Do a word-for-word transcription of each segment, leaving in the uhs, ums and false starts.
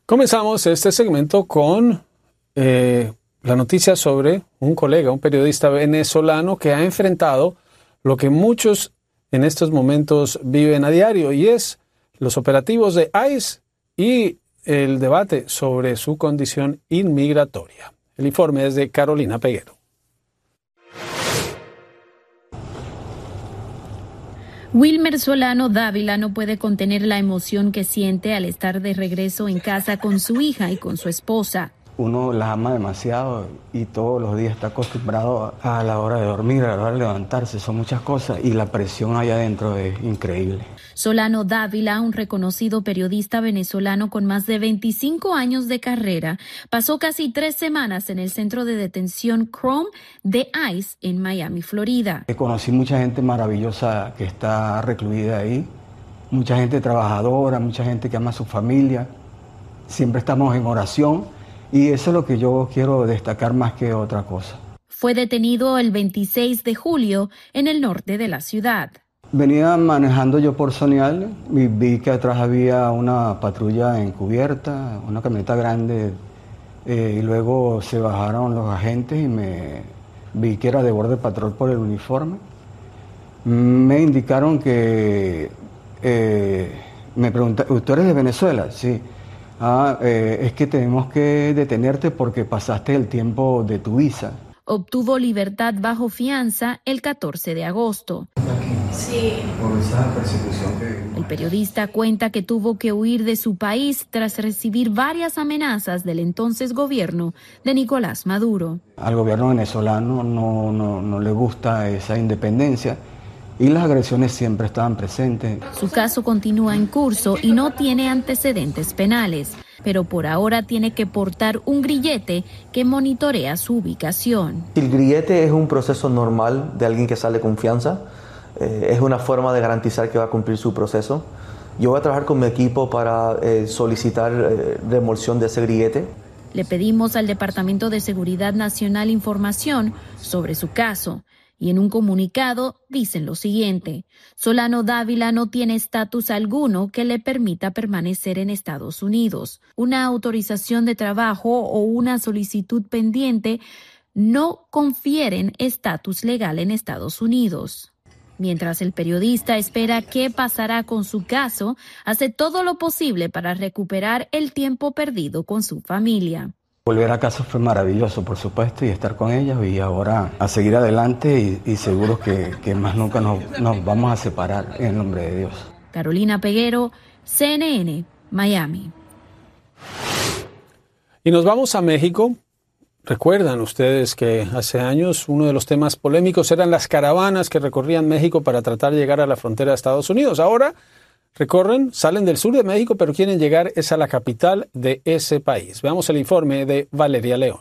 Comenzamos este segmento con eh, la noticia sobre un colega, un periodista venezolano que ha enfrentado lo que muchos en estos momentos viven a diario, y es los operativos de ICE y el debate sobre su condición inmigratoria. El informe es de Carolina Peguero. Wilmer Solano Dávila no puede contener la emoción que siente al estar de regreso en casa con su hija y con su esposa. Uno las ama demasiado y todos los días está acostumbrado a la hora de dormir, a la hora de levantarse, son muchas cosas y la presión allá adentro es increíble. Solano Dávila, un reconocido periodista venezolano con más de veinticinco años de carrera, pasó casi tres semanas en el centro de detención Chrome de ICE en Miami, Florida. Conocí mucha gente maravillosa que está recluida ahí, mucha gente trabajadora, mucha gente que ama a su familia, siempre estamos en oración. Y eso es lo que yo quiero destacar más que otra cosa. Fue detenido el veintiséis de julio en el norte de la ciudad. Venía manejando yo por Sonial y vi que atrás había una patrulla encubierta, una camioneta grande, eh, y luego se bajaron los agentes y me vi que era de Border Patrol por el uniforme. Me indicaron que, eh, me preguntaron, ¿tú eres de Venezuela? Sí. Ah, eh, es que tenemos que detenerte porque pasaste el tiempo de tu visa. Obtuvo libertad bajo fianza el catorce de agosto. Sí. Por esa persecución que... El periodista cuenta que tuvo que huir de su país tras recibir varias amenazas del entonces gobierno de Nicolás Maduro. Al gobierno venezolano no, no, no le gusta esa independencia. Y las agresiones siempre estaban presentes. Su caso continúa en curso y no tiene antecedentes penales, pero por ahora tiene que portar un grillete que monitorea su ubicación. El grillete es un proceso normal de alguien que sale con fianza. Eh, es una forma de garantizar que va a cumplir su proceso. Yo voy a trabajar con mi equipo para eh, solicitar eh, remoción de ese grillete. Le pedimos al Departamento de Seguridad Nacional información sobre su caso. Y en un comunicado dicen lo siguiente: Solano Dávila no tiene estatus alguno que le permita permanecer en Estados Unidos. Una autorización de trabajo o una solicitud pendiente no confieren estatus legal en Estados Unidos. Mientras el periodista espera qué pasará con su caso, hace todo lo posible para recuperar el tiempo perdido con su familia. Volver a casa fue maravilloso, por supuesto, y estar con ellas, y ahora a seguir adelante y, y seguros que, que más nunca nos, nos vamos a separar en el nombre de Dios. Carolina Peguero, C N N, Miami. Y nos vamos a México. Recuerdan ustedes que hace años uno de los temas polémicos eran las caravanas que recorrían México para tratar de llegar a la frontera de Estados Unidos. Ahora recorren, salen del sur de México, pero quieren llegar es a la capital de ese país. Veamos el informe de Valeria León.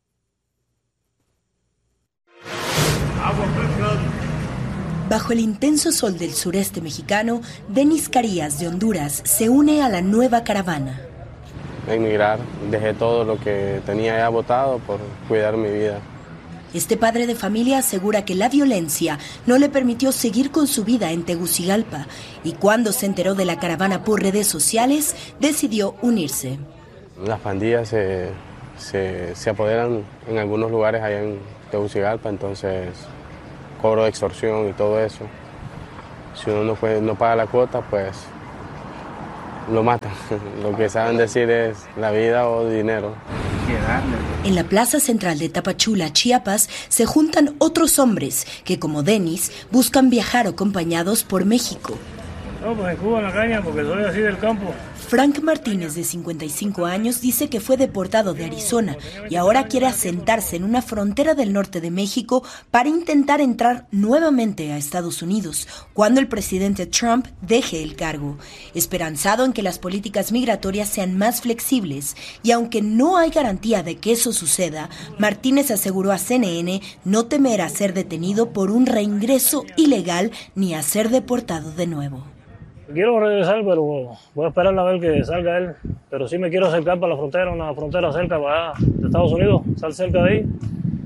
Bajo el intenso sol del sureste mexicano, Denis Carías de Honduras se une a la nueva caravana. Emigrar, dejé todo lo que tenía ya botado por cuidar mi vida. Este padre de familia asegura que la violencia no le permitió seguir con su vida en Tegucigalpa y cuando se enteró de la caravana por redes sociales, decidió unirse. Las pandillas se, se, se apoderan en algunos lugares allá en Tegucigalpa, entonces cobro de extorsión y todo eso. Si uno no, puede, no paga la cuota, pues lo matan. Lo que saben decir es la vida o dinero. En la plaza central de Tapachula, Chiapas, se juntan otros hombres que, como Denis, buscan viajar acompañados por México. No, pues en Cuba en la caña, porque soy así del campo. Frank Martínez, de cincuenta y cinco años, dice que fue deportado de Arizona y ahora quiere asentarse en una frontera del norte de México para intentar entrar nuevamente a Estados Unidos cuando el presidente Trump deje el cargo. Esperanzado en que las políticas migratorias sean más flexibles y aunque no hay garantía de que eso suceda, Martínez aseguró a C N N no temer a ser detenido por un reingreso ilegal ni a ser deportado de nuevo. Quiero regresar, pero voy a esperar a ver que salga él. Pero sí me quiero acercar para la frontera, una frontera cerca para allá, de Estados Unidos, estar cerca de ahí.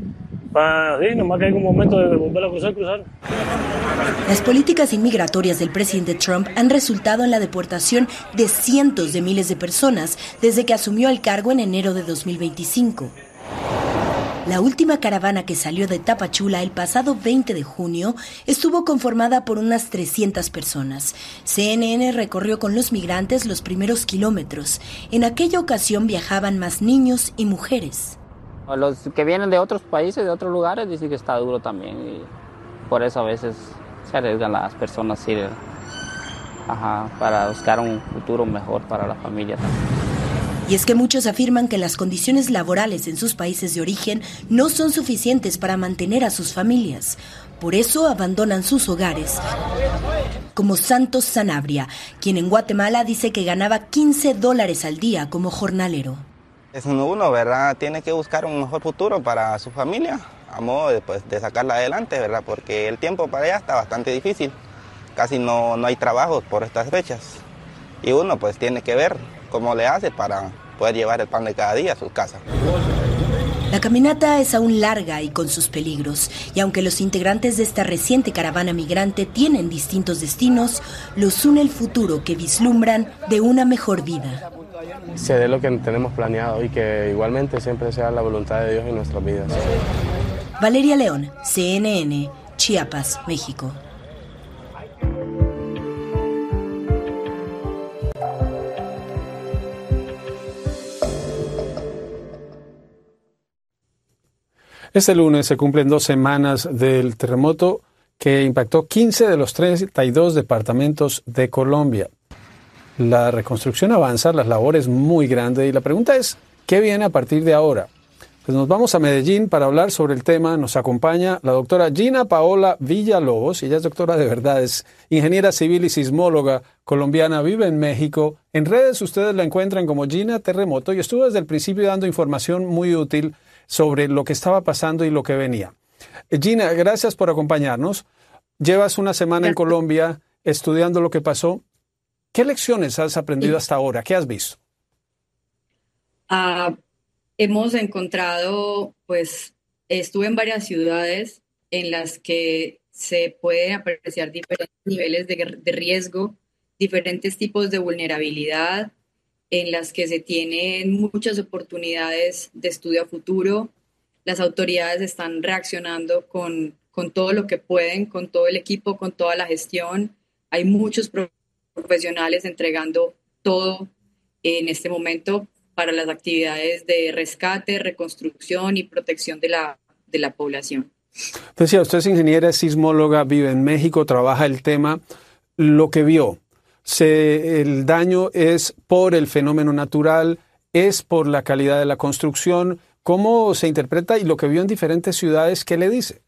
Para, sí, nomás que hay un momento de volver a cruzar, cruzar. Las políticas inmigratorias del presidente Trump han resultado en la deportación de cientos de miles de personas desde que asumió el cargo en enero de dos mil veinticinco. La última caravana que salió de Tapachula el pasado veinte de junio estuvo conformada por unas trescientas personas. C N N recorrió con los migrantes los primeros kilómetros. En aquella ocasión viajaban más niños y mujeres. Los que vienen de otros países, de otros lugares, dicen que está duro también y por eso a veces se arriesgan las personas sí, ajá, para buscar un futuro mejor para la familia también. Y es que muchos afirman que las condiciones laborales en sus países de origen no son suficientes para mantener a sus familias. Por eso abandonan sus hogares. Como Santos Sanabria, quien en Guatemala dice que ganaba quince dólares al día como jornalero. Es uno, ¿verdad? Tiene que buscar un mejor futuro para su familia, a modo de, pues, de sacarla adelante, ¿verdad? Porque el tiempo para ella está bastante difícil. Casi no, no hay trabajos por estas fechas. Y uno pues tiene que ver cómo le hace para poder llevar el pan de cada día a su casa. La caminata es aún larga y con sus peligros, y aunque los integrantes de esta reciente caravana migrante tienen distintos destinos, los une el futuro que vislumbran de una mejor vida. Se dé lo que tenemos planeado y que igualmente siempre sea la voluntad de Dios en nuestras vidas. Valeria León, C N N, Chiapas, México. Este lunes se cumplen dos semanas del terremoto que impactó quince de los treinta y dos departamentos de Colombia. La reconstrucción avanza, las labores muy grandes y la pregunta es, ¿qué viene a partir de ahora? Pues nos vamos a Medellín para hablar sobre el tema. Nos acompaña la doctora Gina Paola Villalobos, y ella es doctora de verdad, es ingeniera civil y sismóloga colombiana, vive en México. En redes ustedes la encuentran como Gina Terremoto y estuvo desde el principio dando información muy útil sobre lo que estaba pasando y lo que venía. Gina, gracias por acompañarnos. Llevas una semana en Colombia estudiando lo que pasó. ¿Qué lecciones has aprendido hasta ahora? ¿Qué has visto? Uh, hemos encontrado, pues, estuve en varias ciudades en las que se pueden apreciar diferentes niveles de, de riesgo, diferentes tipos de vulnerabilidad, en las que se tienen muchas oportunidades de estudio a futuro. Las autoridades están reaccionando con, con todo lo que pueden, con todo el equipo, con toda la gestión. Hay muchos profesionales entregando todo en este momento para las actividades de rescate, reconstrucción y protección de la, de la población. Decía, usted es ingeniera, es sismóloga, vive en México, trabaja el tema. Lo que vio, se, el daño es por el fenómeno natural, es por la calidad de la construcción. ¿Cómo se interpreta? Y lo que vio en diferentes ciudades, ¿qué le dice?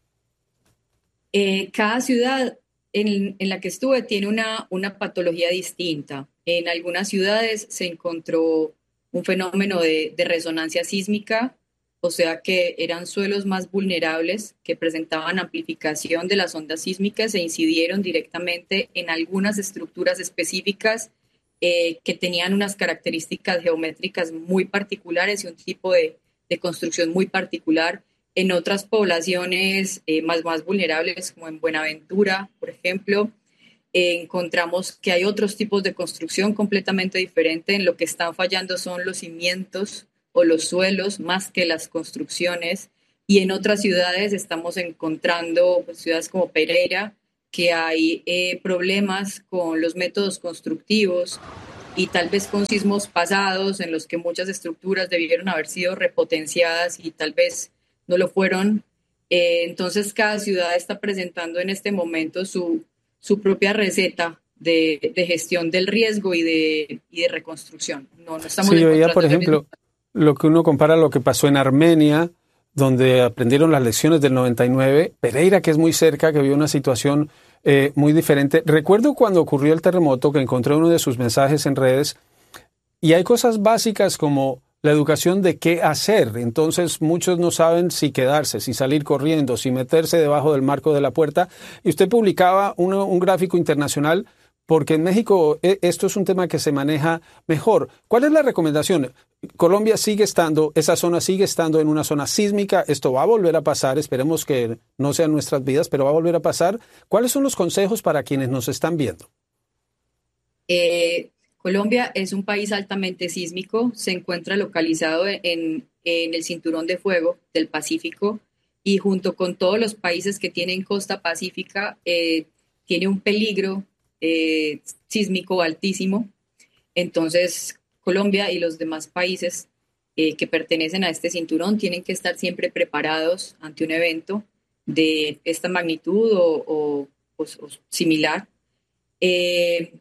Eh, cada ciudad en, en la que estuve tiene una, una patología distinta. En algunas ciudades se encontró un fenómeno de, de resonancia sísmica, o sea que eran suelos más vulnerables que presentaban amplificación de las ondas sísmicas e incidieron directamente en algunas estructuras específicas eh, que tenían unas características geométricas muy particulares y un tipo de, de construcción muy particular. En otras poblaciones eh, más, más vulnerables, como en Buenaventura, por ejemplo, eh, encontramos que hay otros tipos de construcción completamente diferentes. En lo que están fallando son los cimientos o los suelos más que las construcciones. Y en otras ciudades estamos encontrando, pues, ciudades como Pereira, que hay eh, problemas con los métodos constructivos y tal vez con sismos pasados en los que muchas estructuras debieron haber sido repotenciadas y tal vez no lo fueron. Eh, entonces cada ciudad está presentando en este momento su, su propia receta de, de gestión del riesgo y de, y de reconstrucción. No, no estamos sí, yo veía, por ejemplo, lo que uno compara lo que pasó en Armenia, donde aprendieron las lecciones del noventa y nueve, Pereira, que es muy cerca, que vio una situación eh, muy diferente. Recuerdo cuando ocurrió el terremoto que encontré uno de sus mensajes en redes y hay cosas básicas como la educación de qué hacer. Entonces muchos no saben si quedarse, si salir corriendo, si meterse debajo del marco de la puerta. Y usted publicaba uno, un gráfico internacional porque en México esto es un tema que se maneja mejor. ¿Cuál es la recomendación? Colombia sigue estando, esa zona sigue estando en una zona sísmica, esto va a volver a pasar, esperemos que no sean nuestras vidas, pero va a volver a pasar. ¿Cuáles son los consejos para quienes nos están viendo? Eh, Colombia es un país altamente sísmico, se encuentra localizado en, en el cinturón de fuego del Pacífico y junto con todos los países que tienen costa pacífica, eh, tiene un peligro eh, sísmico altísimo. Entonces, Colombia y los demás países eh, que pertenecen a este cinturón tienen que estar siempre preparados ante un evento de esta magnitud o, o, o, o similar. Eh,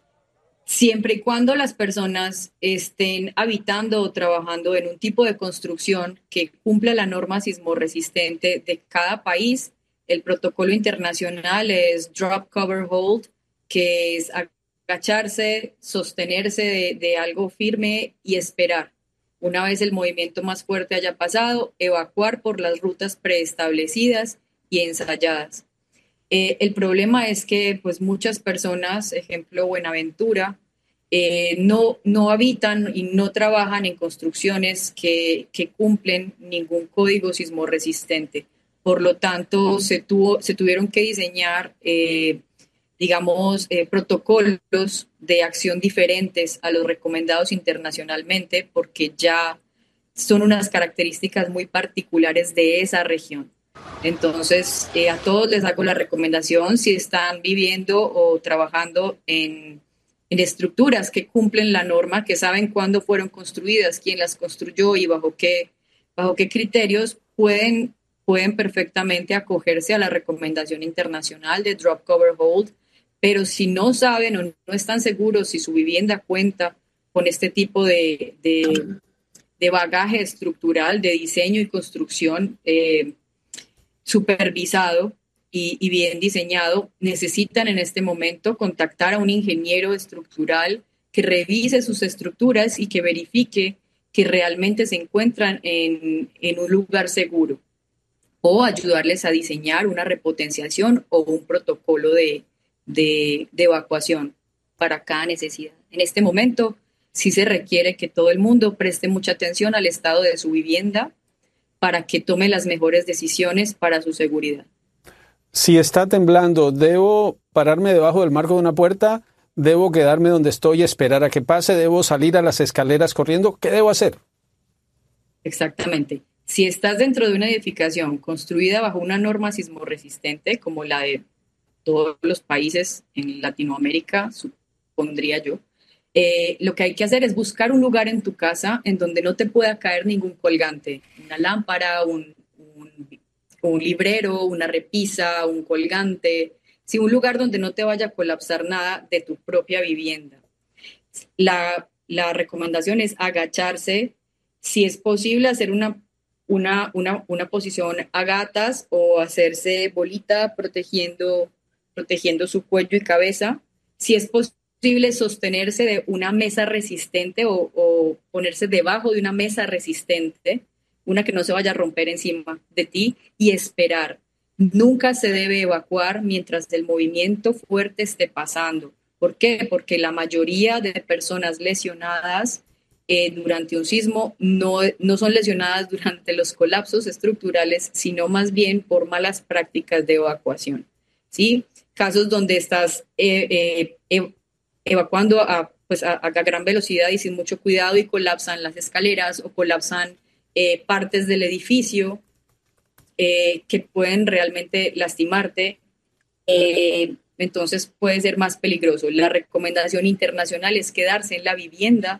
siempre y cuando las personas estén habitando o trabajando en un tipo de construcción que cumpla la norma sismorresistente de cada país, el protocolo internacional es Drop, Cover, Hold, que es agacharse, sostenerse de, de algo firme y esperar. Una vez el movimiento más fuerte haya pasado, evacuar por las rutas preestablecidas y ensayadas. Eh, el problema es que pues, muchas personas, ejemplo Buenaventura, eh, no, no habitan y no trabajan en construcciones que, que cumplen ningún código sismorresistente. Por lo tanto, se, tuvo, se tuvieron que diseñar eh, digamos, eh, protocolos de acción diferentes a los recomendados internacionalmente, porque ya son unas características muy particulares de esa región. Entonces, eh, a todos les hago la recomendación, si están viviendo o trabajando en, en estructuras que cumplen la norma, que saben cuándo fueron construidas, quién las construyó y bajo qué, bajo qué criterios, pueden, pueden perfectamente acogerse a la recomendación internacional de Drop, Cover, Hold. Pero si no saben o no están seguros si su vivienda cuenta con este tipo de, de, de bagaje estructural, de diseño y construcción eh, supervisado y, y bien diseñado, necesitan en este momento contactar a un ingeniero estructural que revise sus estructuras y que verifique que realmente se encuentran en, en un lugar seguro, o ayudarles a diseñar una repotenciación o un protocolo de De, de evacuación para cada necesidad. En este momento sí se requiere que todo el mundo preste mucha atención al estado de su vivienda para que tome las mejores decisiones para su seguridad. Si está temblando, ¿debo pararme debajo del marco de una puerta? ¿Debo quedarme donde estoy y esperar a que pase? ¿Debo salir a las escaleras corriendo? ¿Qué debo hacer? Exactamente. Si estás dentro de una edificación construida bajo una norma sismorresistente como la de todos los países en Latinoamérica, supondría yo, eh, lo que hay que hacer es buscar un lugar en tu casa en donde no te pueda caer ningún colgante, una lámpara, un, un, un librero, una repisa, un colgante, sí, un lugar donde no te vaya a colapsar nada de tu propia vivienda. La, la recomendación es agacharse, si es posible hacer una Una, una, una posición a gatas o hacerse bolita protegiendo protegiendo su cuello y cabeza. Si es posible, sostenerse de una mesa resistente o, o ponerse debajo de una mesa resistente, una que no se vaya a romper encima de ti, y esperar. Nunca se debe evacuar mientras el movimiento fuerte esté pasando. ¿Por qué? Porque la mayoría de personas lesionadas eh, durante un sismo no, no son lesionadas durante los colapsos estructurales, sino más bien por malas prácticas de evacuación. ¿Sí? Casos donde estás eh, eh, evacuando a, pues a, a gran velocidad y sin mucho cuidado y colapsan las escaleras o colapsan eh, partes del edificio eh, que pueden realmente lastimarte, eh, entonces puede ser más peligroso. La recomendación internacional es quedarse en la vivienda